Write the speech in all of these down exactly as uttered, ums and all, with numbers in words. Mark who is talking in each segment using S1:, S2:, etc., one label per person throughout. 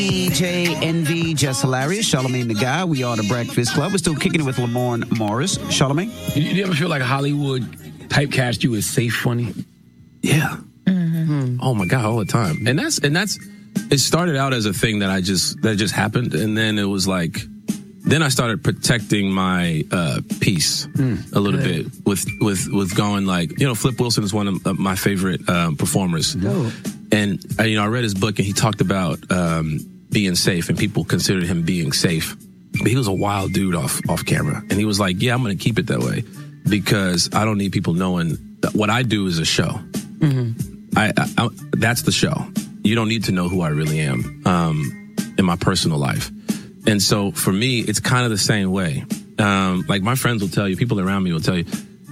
S1: D J Envy, Just Hilarious, Charlamagne the Guy. We are the Breakfast Club. We're still kicking it with Lamorne Morris. Charlamagne?
S2: You, you ever feel like Hollywood typecast you as safe funny?
S3: Yeah. Mm-hmm. Oh my God, all the time. And that's and that's it started out as a thing that I just that just happened, and then it was like then I started protecting my uh, peace mm, a little good. bit with with with going like, you know, Flip Wilson is one of my favorite um, performers.
S1: No.
S3: And uh, you know, I read his book and he talked about um, being safe, and people considered him being safe. But he was a wild dude off off camera, and he was like, "Yeah, I'm going to keep it that way because I don't need people knowing that what I do is a show. Mm-hmm. I, I, I that's the show. You don't need to know who I really am um, in my personal life." And so for me, it's kind of the same way. Um, like my friends will tell you, people around me will tell you,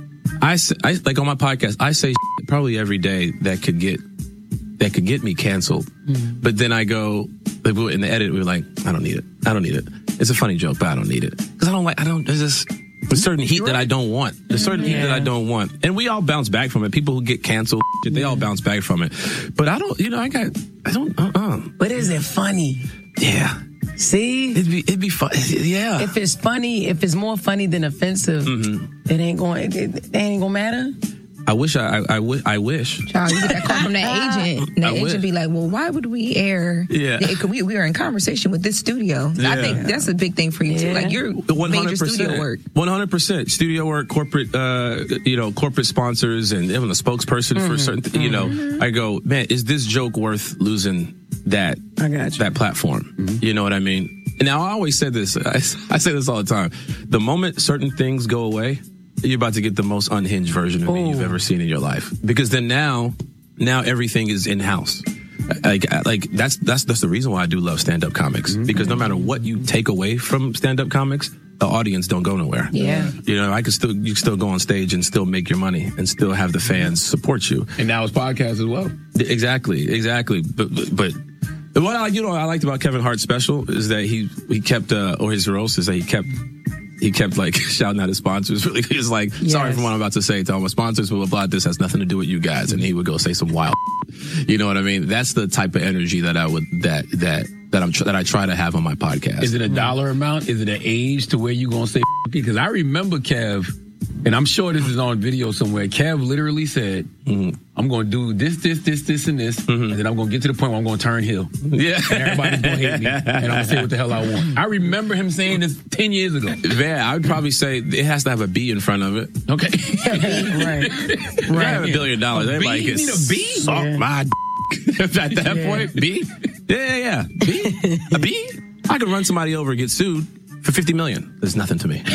S3: I, say, I like on my podcast, I say shit probably every day that could get that could get me canceled. Mm. But then I go in the edit, we're like, I don't need it. I don't need it. It's a funny joke, but I don't need it because I don't like. I don't. There's this a certain heat that I don't want. There's certain yeah. heat that I don't want, and we all bounce back from it. People who get canceled, they yeah. all bounce back from it. But I don't. You know, I got. I don't. Uh. uh
S4: But is it funny?
S3: Yeah.
S4: See,
S3: it'd be it'd be fun. Yeah.
S4: If it's funny, if it's more funny than offensive, mm-hmm. it ain't going. It, it ain't gonna matter.
S3: I wish I I, I, w- I wish.
S5: Child, you get that call from that agent. And that I agent wish. be like, well, why would we air?
S3: Yeah.
S5: We, we are in conversation with this studio. Yeah. I think that's a big thing for you, yeah. too. Like, you're major studio work.
S3: one hundred percent. Studio work, corporate, uh, you know, corporate sponsors, and even a sponsor mm-hmm. for certain, th- you know, mm-hmm. I go, man, is this joke worth losing that,
S4: I got you.
S3: that platform? Mm-hmm. You know what I mean? And now I always said this, I, I say this all the time. The moment certain things go away, you're about to get the most unhinged version of Ooh. me you've ever seen in your life. Because then now, now everything is in-house. Like, like that's that's that's the reason why I do love stand-up comics. Mm-hmm. Because no matter what you take away from stand-up comics, the audience don't go nowhere.
S5: Yeah.
S3: You know, I could still you can still go on stage and still make your money and still have the fans support you.
S2: And now it's podcast as well.
S3: Exactly, exactly. But but, but what I you know what I liked about Kevin Hart's special is that he he kept uh, or his roast is that he kept. He kept like shouting at his sponsors. Really, he was like, yes. "Sorry for what I'm about to say to all my sponsors, blah blah blah. This has nothing to do with you guys." And he would go say some wild, you know what I mean? That's the type of energy that I would that that that I'm that I try to have on my podcast.
S2: Is it a dollar amount? Is it an age to where you gonna say? Because I remember Kev, and I'm sure this is on video somewhere. Kev literally said, mm-hmm. "I'm going to do this, this, this, this, and this, mm-hmm. and then I'm going to get to the point where I'm going to turn heel.
S3: Yeah,
S2: and everybody's going to hate me, and I'm going to say what the hell I want." I remember him saying this ten years ago.
S3: Yeah, I would probably say it has to have a B in front of it.
S2: Okay,
S4: right,
S3: right. They have a billion dollars. They like
S2: it. Need a B?
S3: Suck yeah. my d- at that yeah. point. B. Yeah, yeah, yeah. B. A B. I could run somebody over and get sued. For fifty million, there's nothing to me. I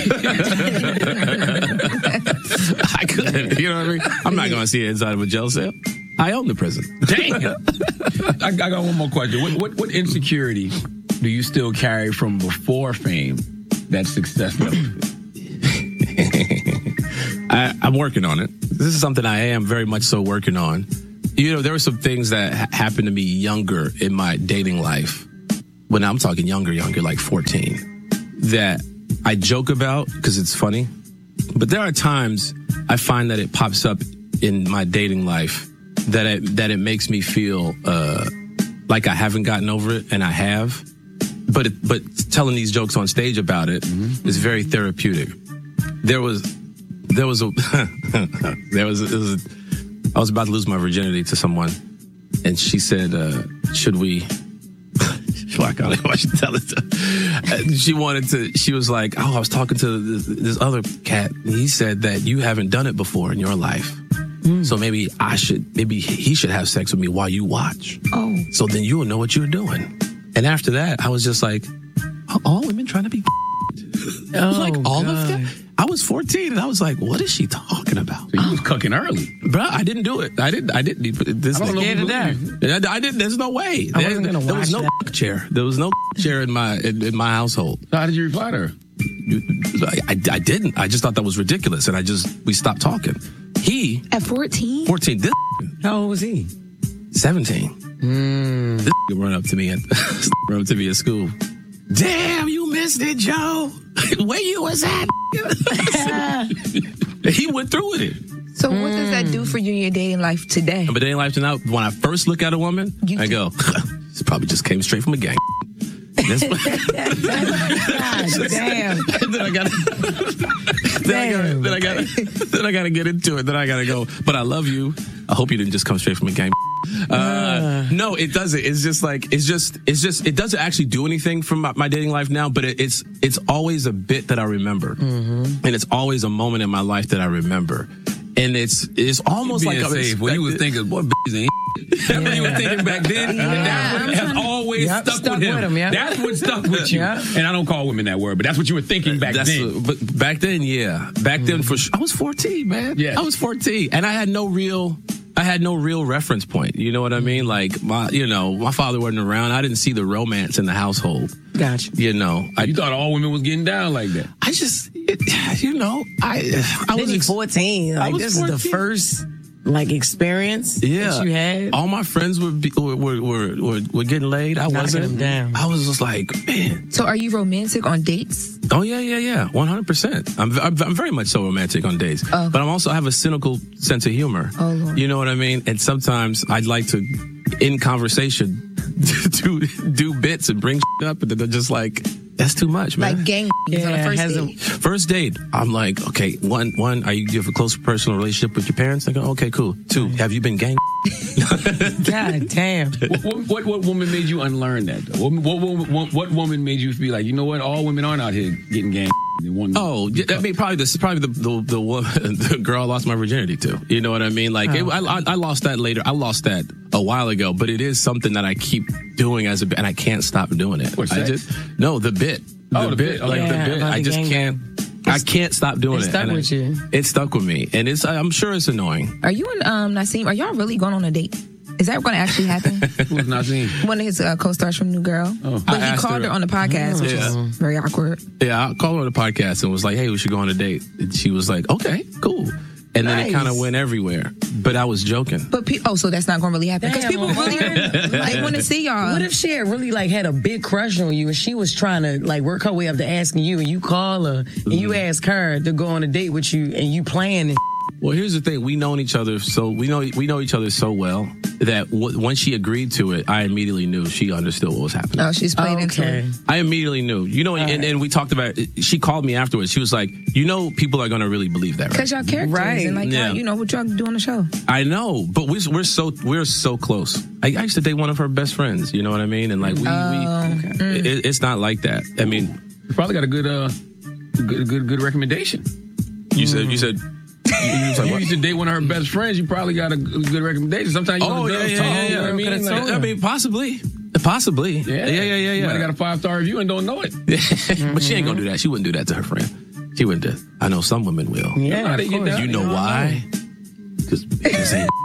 S3: could, you know what I mean? I'm not going to see it inside of a jail cell. I own the prison.
S2: Dang. I, I got one more question. What, what, what insecurity do you still carry from before fame that success level?
S3: I, I'm working on it. This is something I am very much so working on. You know, there were some things that ha- happened to me younger in my dating life. When I'm talking younger, younger, like fourteen. That I joke about because it's funny, but there are times I find that it pops up in my dating life that it, that it makes me feel uh, like I haven't gotten over it, and I have. But it, but telling these jokes on stage about it mm-hmm. is very therapeutic. There was there was a there was, a, was a, I was about to lose my virginity to someone, and she said, uh, "Should we?" I don't know if I should tell it to. She wanted to, she was like, "Oh, I was talking to this, this other cat. And he said that you haven't done it before in your life. Mm. So maybe I should, maybe he should have sex with me while you watch.
S5: Oh.
S3: So then you will know what you're doing." And after that, I was just like, "Are all women trying to be?" I was like, all God. of them? I was fourteen and I was like, what is she talking about?
S2: So you was cooking early.
S3: Bro, I didn't do it. I didn't, I didn't. This
S2: I don't know
S3: it I, I didn't, there's no way.
S4: I
S3: there,
S4: wasn't gonna
S3: there
S4: watch
S3: was no
S4: that.
S3: chair. There was no chair in my, in, in my household.
S2: So how did you reply to her?
S3: I, I, I didn't. I just thought that was ridiculous. And I just, we stopped talking. He.
S5: At fourteen?
S3: fourteen. This.
S4: How old was he?
S3: seventeen.
S4: Mm.
S3: This run up to me at, run up to me at school. Damn, you missed it, Joe. Where you was at? He went through with it.
S5: So what does that do for you in your dating life today?
S3: But dating life tonight, when I first look at a woman, you I go, this probably just came straight from a gang. That's
S4: God damn.
S3: then I got then I got then I got then I got to get into it. Then I got to go. But I love you. I hope you didn't just come straight from a game. Uh, no, it doesn't. It's just like it's just it's just it doesn't actually do anything for my, my dating life now. But it, it's it's always a bit that I remember, mm-hmm. and it's always a moment in my life that I remember. And it's it's almost like
S2: safe. When you was thinking, boy, bitches ain't. That's what you were thinking back then.
S4: Yeah.
S2: And that's what has always
S4: yep,
S2: stuck,
S4: stuck
S2: with him.
S4: With him yep.
S2: That's what stuck with you.
S4: Yep.
S2: And I don't call women that word, but that's what you were thinking back
S3: that's
S2: then.
S3: A, but back then, yeah. Back mm. then, for sure. I was fourteen, man.
S2: Yeah.
S3: I was fourteen. And I had no real... I had no real reference point. You know what I mean? Like, my, you know, my father wasn't around. I didn't see the romance in the household.
S4: Gotcha.
S3: You know. I,
S2: you thought all women was getting down like that?
S3: I just, it, you know, I... I
S4: was ex- fourteen. Like,
S3: was
S4: this
S3: fourteen.
S4: is the first... like experience
S3: yeah.
S4: that you had?
S3: All my friends were be, were, were were were getting laid. I
S4: Knocking
S3: wasn't.
S4: them down.
S3: I was just like, man.
S5: So are you romantic on dates?
S3: Oh yeah, yeah, yeah, one hundred percent. I'm I'm I'm very much so romantic on dates,
S5: oh.
S3: but I'm also I have a cynical sense of humor.
S5: Oh Lord.
S3: You know what I mean? And sometimes I'd like to, in conversation, do do bits and bring shit up, and then they're just like. That's too much, man.
S5: Like gang
S4: yeah,
S5: on a first date.
S3: A, first date, I'm like, okay, one, one, are you, do you have a close personal relationship with your parents? I go, okay, cool. Two, have you been gang?
S4: God damn.
S2: What, what, what woman made you unlearn that? Though? What, what, what, what woman made you be like, you know what? All women aren't out here getting gang.
S3: Oh, I mean, probably this is probably the the the, woman, the girl I lost my virginity to. You know what I mean? Like, oh. it, I, I lost that later. I lost that a while ago, but it is something that I keep doing as a bit, and I can't stop doing it.
S2: What's
S3: I
S2: that?
S3: just no the bit. The,
S2: oh, the
S3: bit,
S2: bit.
S3: like
S4: yeah,
S3: the bit. I just can't. I can't stop doing
S4: it.
S3: It
S4: Stuck
S3: and
S4: with
S3: I,
S4: you.
S3: It stuck with me, and it's. I'm sure it's annoying.
S5: Are you and um, Nasim? Are y'all really going on a date? Is that going to actually happen?
S2: Who's Nasim?
S5: One of his uh, co-stars from New Girl.
S2: Oh.
S5: But
S3: I
S5: he called her, her on the podcast, which
S3: yeah.
S5: is very awkward.
S3: Yeah, I called her on the podcast and was like, "Hey, we should go on a date." And she was like, "Okay, cool." And then
S4: nice.
S3: It kind of went everywhere. But I was joking.
S5: But pe- oh, so that's not going to really happen because people really like want to see y'all.
S4: What if she had really like had a big crush on you and she was trying to like work her way up to asking you, and you call her and mm-hmm. you ask her to go on a date with you and you plan and.
S3: Well, here's the thing: we known each other so we know we know each other so well that w- once she agreed to it, I immediately knew she understood what was happening.
S5: Oh, she's playing
S4: okay.
S5: into it.
S3: I immediately knew. You know, and,
S4: right.
S3: and we talked about it. She called me afterwards. She was like, "You know, people are going to really believe that, right?"
S5: Because y'all characters
S4: right.
S5: and like
S3: yeah.
S5: y'all, you know what y'all do on the show.
S3: I know, but we're we're so we're so close. I, I used to date one of her best friends. You know what I mean? And like we,
S5: Oh,
S3: we
S5: okay.
S3: it, it's not like that. I mean,
S2: you probably got a good uh, good good good recommendation.
S3: You said you said.
S2: You, you, you used to date one of her best friends. You probably got a good recommendation. Sometimes you
S3: oh
S2: know the
S3: yeah,
S2: girls
S3: yeah,
S2: talk.
S3: yeah, yeah.
S2: You know what I mean,
S3: Like, I mean, possibly, possibly.
S2: Yeah,
S3: yeah, yeah, yeah. yeah.
S2: You might have got a five star review and don't know it.
S3: But she ain't gonna do that. She wouldn't do that to her friend. She wouldn't do. I know some women will.
S4: Yeah,
S2: you know,
S4: of course.
S3: You know why? Because bitches ain't.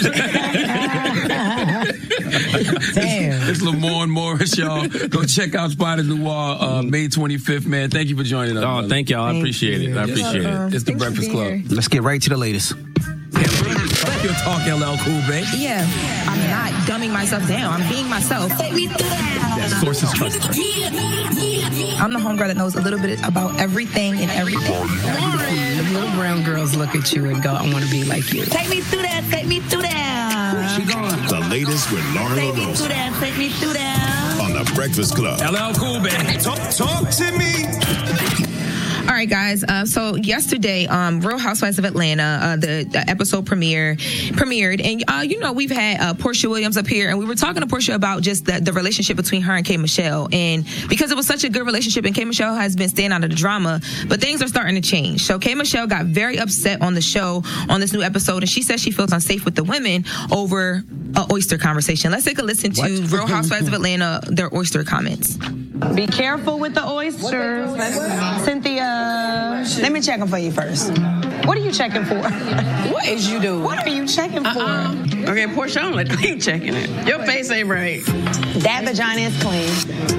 S4: Damn.
S2: It's Lamorne Morris, y'all. Go check out Spider Noir, uh, May twenty-fifth, man. Thank you for joining us.
S3: Oh,
S2: brother.
S3: thank y'all. I
S4: Thank
S3: appreciate
S4: you.
S3: it. I appreciate
S5: Uh,
S3: it.
S2: It's the
S5: thanks for
S2: Breakfast
S5: being
S2: Club.
S5: here.
S1: Let's get right to the latest.
S2: Your talk, L L Cool, babe.
S5: Yeah, I'm not dumbing myself down. I'm being myself.
S2: That source is trustworthy.
S5: I'm the homegirl that knows a little bit about everything and everything.
S4: The little brown girls look at you and go, I want to be like you.
S5: Take me through that. Take me through that.
S1: She gone.
S6: The latest with Lauren
S5: Take me
S6: LaRosa
S5: through that. Take me through that.
S6: on The Breakfast Club.
S2: L L Cool, babe.
S6: Talk, talk to me.
S5: All right, guys. Uh, so yesterday, um, Real Housewives of Atlanta, uh, the, the episode premiere premiered, and uh, you know we've had uh, Portia Williams up here, and we were talking to Portia about just the, the relationship between her and K Michelle, and because it was such a good relationship, and K Michelle has been staying out of the drama, but things are starting to change. So K Michelle got very upset on the show on this new episode, and she says she feels unsafe with the women over an oyster conversation. Let's take a listen to what? Real Housewives of Atlanta, their oyster comments.
S7: Be careful with the oysters. Cynthia.
S8: Let me check them for you first.
S7: What are you checking for?
S8: What is you doing?
S7: What are you checking
S8: uh-uh.
S7: for?
S8: Okay, Portia, I'm like, keep checking it. Your face ain't right. That vagina is clean.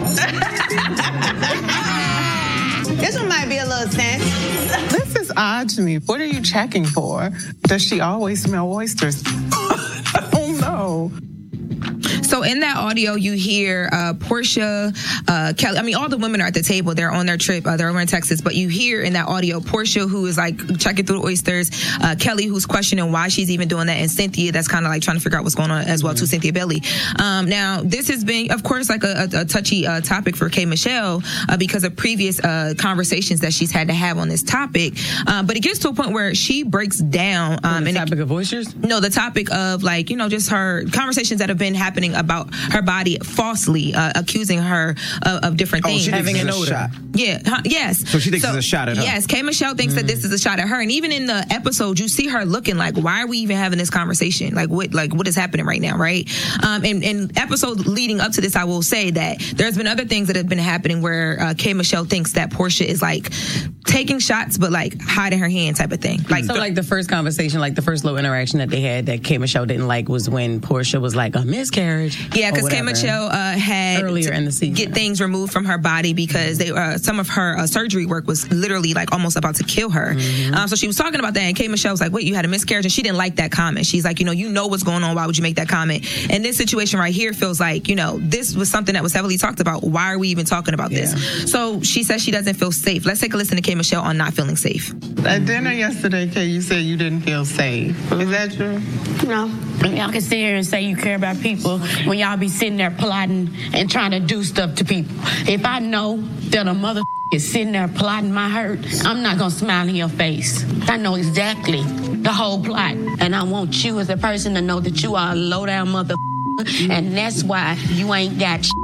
S8: This one might be a little tense.
S9: This is odd to me. What are you checking for? Does she always smell oysters? Oh, no.
S5: So in that audio, you hear uh, Portia, uh, Kelly. I mean, all the women are at the table. They're on their trip. Uh, they're over in Texas. But you hear in that audio Portia, who is like checking through the oysters. Uh, Kelly, who's questioning why she's even doing that. And Cynthia, that's kind of like trying to figure out what's going on as well, mm-hmm. too, Cynthia Bailey. Um, now, this has been, of course, like a, a, a touchy uh, topic for K. Michelle uh, because of previous uh, conversations that she's had to have on this topic. Uh, but it gets to a point where she breaks down. Um,
S4: the
S5: and
S4: topic
S5: it,
S4: of oysters?
S5: No, the topic of like, you know, just her conversations that have been happening about her body falsely uh, accusing her of, of different
S1: oh,
S5: things.
S1: She thinks
S5: Having
S1: it's a shot.
S5: Yeah, huh, yes.
S1: So she thinks so, it's a shot at her.
S5: Yes, K. Michelle thinks mm-hmm. that this is a shot at her. And even in the episode, you see her looking like, why are we even having this conversation? Like, what like what is happening right now, right? Um, and, and episode leading up to this, I will say that there's been other things that have been happening where uh, K. Michelle thinks that Portia is like taking shots, but like hiding her hand type of thing.
S4: Like, so the, like the first conversation, like the first little interaction that they had that K. Michelle didn't like was when Portia was like a miscarriage.
S5: Yeah, because K. Michelle uh, had
S4: earlier in the season
S5: get things removed from her body because they uh, some of her uh, surgery work was literally like almost about to kill her. Mm-hmm. Um, so she was talking about that, and K. Michelle was like, "Wait, you had a miscarriage?" And she didn't like that comment. She's like, "You know, you know what's going on. Why would you make that comment?" And this situation right here feels like, you know, this was something that was heavily talked about. Why are we even talking about yeah. this? So she says she doesn't feel safe. Let's take a listen to K. Michelle on not feeling safe.
S9: At dinner yesterday, Kay, you said you didn't feel safe. Is that true?
S10: No. Y'all can sit here and say you care about people when y'all be sitting there plotting and trying to do stuff to people. If I know that a mother is sitting there plotting my hurt, I'm not going to smile in your face. I know exactly the whole plot. And I want you as a person to know that you are a low-down mother, and that's why you ain't got shit.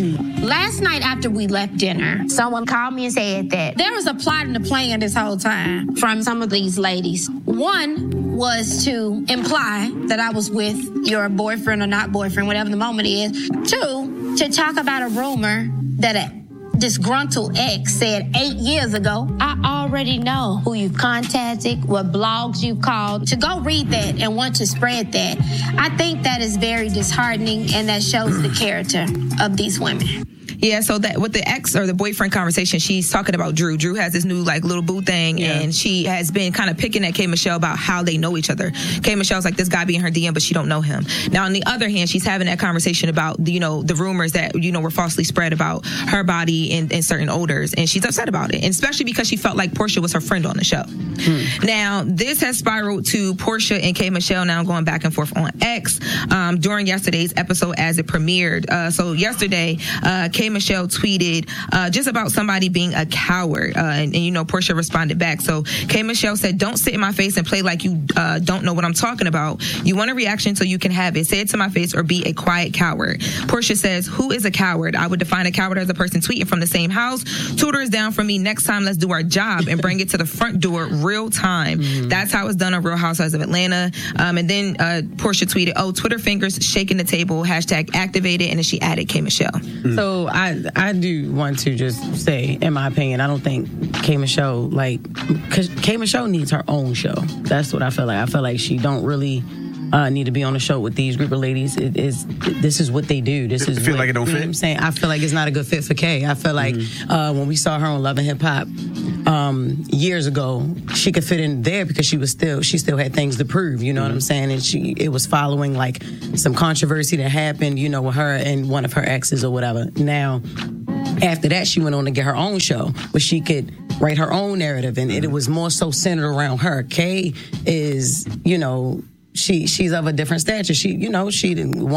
S11: Last night after we left dinner, someone called me and said that there was a plot and a plan this whole time from some of these ladies. One was to imply that I was with your boyfriend or not boyfriend, whatever the moment is. Two, to talk about a rumor that a disgruntled ex said eight years ago. I already know who you've contacted, what blogs you've called. To go read that and want to spread that, I think that is very disheartening, and that shows the character of these women.
S5: Yeah, so that with the ex or the boyfriend conversation, she's talking about Drew. Drew has this new like little boo thing, yeah. and she has been kind of picking at K. Michelle about how they know each other. K. Michelle's like, this guy be in her D M, but she don't know him. Now, on the other hand, she's having that conversation about, you know, the rumors that, you know, were falsely spread about her body and, and certain odors, and she's upset about it, and especially because she felt like Portia was her friend on the show. Hmm. Now, this has spiraled to Portia and K. Michelle now going back and forth on X um, during yesterday's episode as it premiered. Uh, so yesterday, uh, K. Michelle tweeted uh, just about somebody being a coward, uh, and, and you know Portia responded back. So K. Michelle said, "Don't sit in my face and play like you uh, don't know what I'm talking about. You want a reaction so you can have it. Say it to my face or be a quiet coward." Portia says, "Who is a coward? I would define a coward as a person tweeting from the same house. Twitter is down for me. Next time, let's do our job and bring it to the front door real time." Mm-hmm. That's how it's done on Real Housewives of Atlanta. Um, and then uh, Portia tweeted, "Oh, Twitter fingers shaking the table. Hashtag activated." And then she added K. Michelle.
S4: Mm-hmm. So I I do want to just say, in my opinion, I don't think K. Michelle, like, because K. Michelle needs her own show. That's what I feel like. I feel like she don't really uh, need to be on the show with these group of ladies. It is this is what they do. This is
S1: feel
S4: what,
S1: like it don't
S4: you know
S1: fit.
S4: What I'm saying, I feel like it's not a good fit for Kay. I feel like mm-hmm. uh, when we saw her on Love and Hip Hop um, years ago, she could fit in there because she was still she still had things to prove. You know mm-hmm. what I'm saying? And she it was following like some controversy that happened, you know, with her and one of her exes or whatever. Now, after that, she went on to get her own show where she could write her own narrative, and it, it was more so centered around her. Kay is, you know, she she's of a different stature. She, you know, she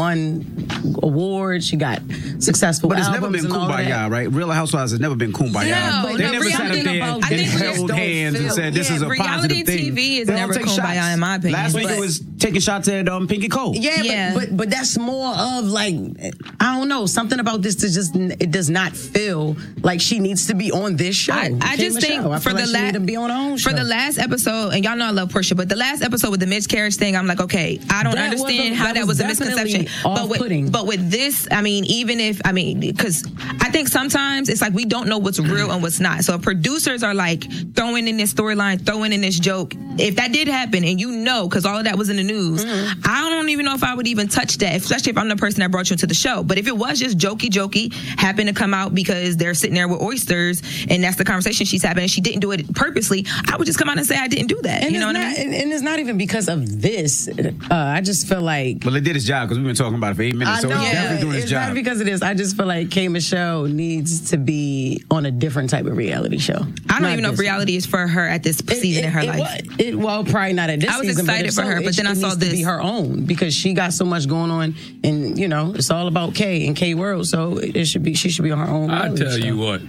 S4: won awards. She got successful
S1: But it's
S4: albums
S1: never been
S4: and all
S1: kumbaya, right? Real Housewives has never been kumbaya.
S5: No,
S1: they
S5: no,
S1: never sat up there and held hands and said, this
S5: yeah,
S1: is a positive thing.
S5: Reality T V is
S1: they
S5: never kumbaya, shots. In my opinion.
S1: Last week
S5: but,
S1: it was taking shots at um, Pinky Cole.
S4: Yeah,
S5: yeah.
S4: But, but but that's more of like, I don't know, something about this is just, it does not feel like she needs to be on this show.
S5: I, I just think
S4: I
S5: for the
S4: like last, to be on her own show.
S5: For the last episode, and y'all know I love Portia, but the last episode with the miscarriage thing, I'm like, okay, I don't
S4: That
S5: understand
S4: a,
S5: how
S4: that,
S5: that
S4: was,
S5: was a misconception. But with, but with this, I mean, even if, I mean, because I think sometimes it's like we don't know what's real and what's not. So if producers are like throwing in this storyline, throwing in this joke, if that did happen and you know, because all of that was in the news. Mm-hmm. I don't even know if I would even touch that, especially if I'm the person that brought you into the show. But if it was just jokey jokey, happened to come out because they're sitting there with oysters and that's the conversation she's having and she didn't do it purposely, I would just come out and say I didn't do that.
S4: And
S5: you know what
S4: not,
S5: I mean?
S4: And, and it's not even because of this. Uh, I just feel like...
S1: Well, it did its job because we've been talking about it for eight minutes,
S4: I
S1: so
S4: know,
S1: it's definitely doing its,
S4: it's
S1: job.
S4: not because of this. I just feel like K. Michelle needs to be on a different type of reality show.
S5: I don't not even know if reality is for her at this
S4: it,
S5: season
S4: it,
S5: in her
S4: it,
S5: life.
S4: It, it, well, probably not at this
S5: I was
S4: season,
S5: excited for
S4: so,
S5: her, but then I saw
S4: needs
S5: this.
S4: To be her own because she got so much going on, and you know it's all about K and K World. So it should be she should be on her own.
S2: I tell
S4: show.
S2: you what,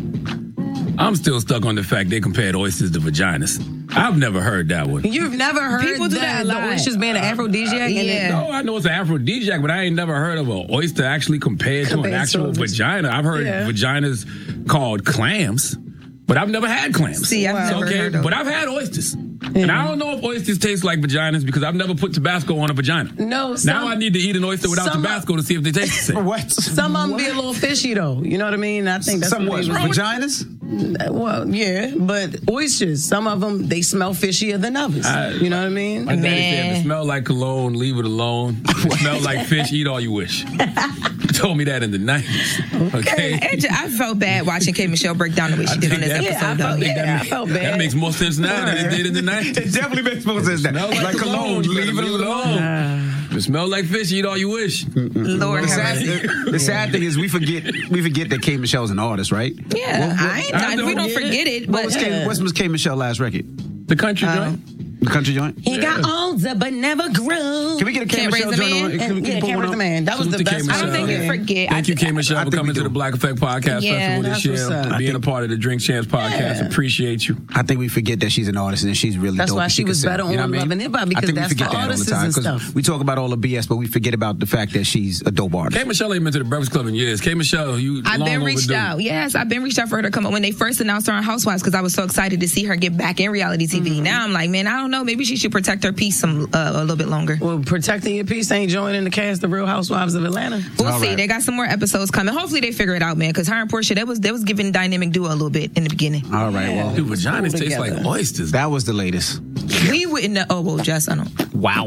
S2: I'm still stuck on the fact they compared oysters to vaginas. I've never heard that one.
S4: You've never heard
S5: People do
S4: that,
S5: that a lot.
S4: the oysters being an aphrodisiac?
S5: Yeah.
S4: And it,
S2: No, I know it's an aphrodisiac, but I ain't never heard of an oyster actually compared,
S4: Compared
S2: to an actual
S4: to a-
S2: vagina. I've heard
S4: Yeah.
S2: vaginas called clams, but I've never had clams.
S5: See, I've never heard of
S2: But I've had oysters. And I don't know if oysters taste like vaginas because I've never put Tabasco on a vagina.
S4: No, some,
S2: Now I need to eat an oyster without
S4: some-
S2: Tabasco to see if they taste the same.
S1: What?
S4: Some of them be a little fishy though. You know what I mean? I think that's
S1: Some what?
S4: what they was-
S1: Vaginas?
S4: Well, yeah, but oysters, some of them, they smell fishier than others.
S2: I-
S4: you know what I mean?
S2: My daddy said, if it smell like cologne, leave it alone. If it smell like fish, eat all you wish. He told me that in the nineties. Okay.
S5: And I felt bad watching K. Michelle break down the way she
S2: I
S5: did on
S2: think
S5: this
S2: that-
S5: episode.
S4: I
S5: though.
S4: felt-
S2: think
S4: yeah,
S2: that,
S4: I felt
S2: that
S4: bad.
S2: makes more sense now than it did in the nineties.
S1: It definitely makes more sense now.
S2: Smell
S1: Like cologne,
S2: you better
S1: leave it alone.
S2: If it smell like fish, eat all you wish.
S5: Lord
S1: The
S5: have
S1: sad,
S5: mercy.
S1: the sad thing is we forget we forget that K. Michelle's an artist, right?
S5: Yeah,
S1: What- what-
S5: I ain't,
S2: I
S5: not, we
S2: don't
S5: don't
S2: get
S5: forget it,
S1: What
S5: but
S1: was K, what's was K. Michelle's last record?
S2: The country
S5: Um,
S2: joint.
S1: The country joint?
S4: He got older but never grew.
S1: Can we get a K.
S5: Can't
S1: Michelle
S5: Raise a
S1: joint on?
S5: Man?
S1: Can we-
S4: And,
S1: can
S4: yeah,
S1: we put
S4: Can't
S1: one
S4: Raise a
S1: on?
S4: Man. That was
S2: Salute
S4: the
S2: to K.
S4: best.
S5: I don't think
S2: Michelle.
S5: you forget.
S2: Thank
S5: I,
S2: you, K. Michelle,
S1: I
S2: for
S1: think
S2: coming
S1: we
S2: to
S1: do.
S2: the Black Effect Podcast
S5: Yeah,
S2: Festival this
S4: that's
S2: year,
S4: what's up.
S2: being a
S1: think-
S2: part of the Drink Champs Podcast.
S4: Yeah.
S2: Appreciate you.
S1: I think we forget that she's an artist and she's really
S4: That's
S1: dope.
S4: why
S1: and
S4: she
S1: can
S4: was
S1: sing.
S4: better
S1: You know
S4: on
S1: what I mean?
S4: Love and Hip Hop,
S1: I
S4: because
S1: think we
S4: that's
S1: forget
S4: for
S1: that all the
S4: artists
S1: time
S4: and
S1: 'cause
S4: stuff.
S1: we talk about all the B S, but we forget about the fact that she's a dope artist.
S2: K. Michelle ain't been to the Breakfast Club in years. K. Michelle, you
S5: I've
S2: long
S5: been reached
S2: overdue.
S5: out. Yes, I've been reached out for her to come up when they first announced her on Housewives because I was so excited to see her get back in reality T V.
S4: Mm-hmm.
S5: Now I'm like, man, I don't know. Maybe she should protect her peace some uh, a little bit longer.
S4: Well, protecting your peace ain't joining the cast of Real Housewives of Atlanta.
S5: We'll
S1: All
S5: see.
S1: right.
S5: They got some more episodes coming. Hopefully they figure it out, man. Because her and Portia, that was that was giving dynamic duo a little bit in the beginning.
S1: All right, well,
S2: Dude, vaginas taste
S4: together.
S2: like oysters.
S1: that was the latest.
S5: We wouldn't know. Oh, well, Jess, I don't.
S2: Wow.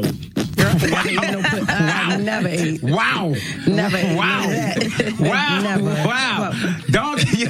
S4: I never ate.
S1: Wow.
S4: Never ate.
S1: Wow. Wow.
S4: Never.
S1: Wow. Donkey.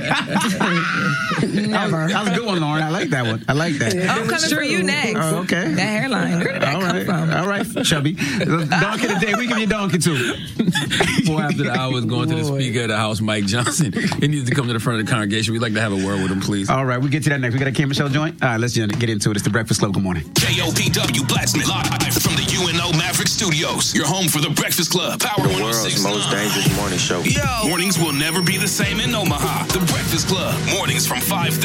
S4: Never.
S1: That was a good one, Lauren. I like that one. I like that.
S5: I'm coming for you next.
S1: Oh, okay.
S5: That hairline. Where did that
S1: All
S5: come
S1: right.
S5: from?
S1: All right, Chubby. Donkey today. We give you donkey too.
S2: Before after the hours, going to the
S4: Boy.
S2: Speaker of the House, Mike Johnson. He needs to come to the front of the congregation. We'd like to have a word with him, please.
S1: All right, we get to that next. We got a K. Michelle joint. All right, let's get into it. It's the Breakfast Club. Good morning.
S6: K O P W Blacksmith live from the U N O Maverick Studios. Your home for the Breakfast Club. Power
S12: The world's most dangerous morning show.
S6: Yo, mornings will never be the same in Omaha. The Breakfast Club. Mornings from five